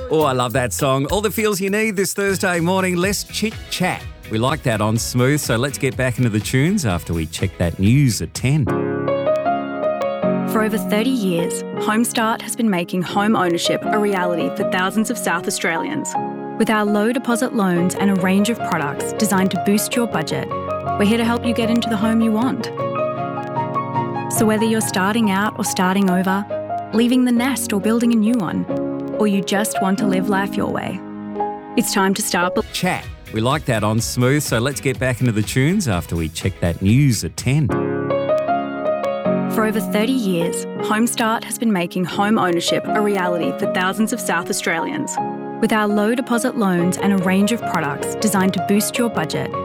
Oh, I love that song. All the feels you need this Thursday morning. Less chit-chat. We like that on Smooth, so let's get back into the tunes after we check that news at 10. For over 30 years, HomeStart has been making home ownership a reality for thousands of South Australians. With our low deposit loans and a range of products designed to boost your budget, we're here to help you get into the home you want. So whether you're starting out or starting over, leaving the nest or building a new one, or you just want to live life your way, it's time to start. Chat. We like that on Smooth, so let's get back into the tunes after we check that news at 10. For over 30 years, HomeStart has been making home ownership a reality for thousands of South Australians. With our low deposit loans and a range of products designed to boost your budget,